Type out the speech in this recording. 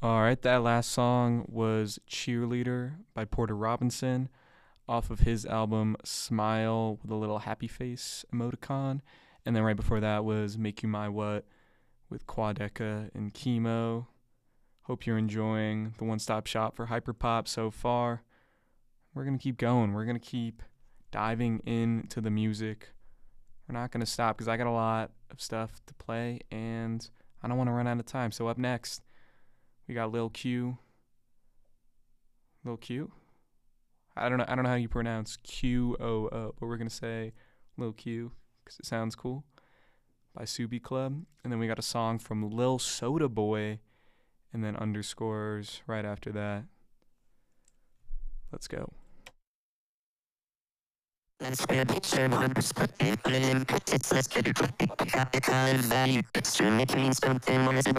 All right, that last song was Cheerleader by Porter Robinson off of his album Smile with a little happy face emoticon. And then right before that was Make You My What with Quadeca and Chemo. Hope you're enjoying the one stop shop for hyperpop so far. We're going to keep going. We're going to keep diving into the music. We're not going to stop because I got a lot of stuff to play and I don't want to run out of time. So up next, we got Lil Q. Lil Q? I don't know how you pronounce QOO, but we're going to say Lil Q because it sounds cool by Subi Club. And then we got a song from Lil Soda Boy and then underscores right after that. Let's go. Let's get a picture of one perspective, put it in practice, let's get it right. Pick up the color value, extra, make mean something more